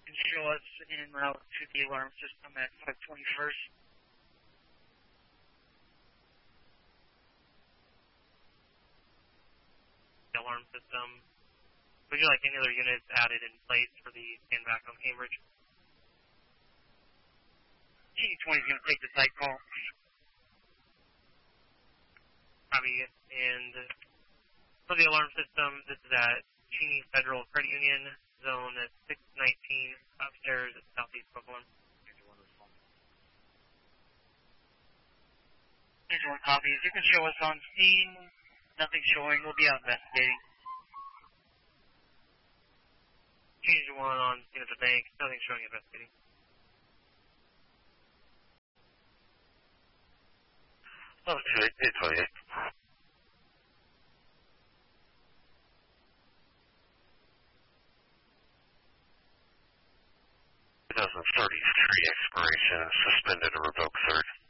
can show us en route to the alarm system at 521st. The alarm system. Would you like any other units added in place for the stand back on Cambridge? G20 is going to take the site call. Copy. And for the alarm system, this is at Cheney Federal Credit Union, zone 619, upstairs at Southeast Brooklyn. Here's one copy. If you can show us on scene, nothing showing, we'll be out investigating. Change 1 on scene at the bank, nothing showing investigating. Okay, 828. 2033 expiration, suspended or revoked, third.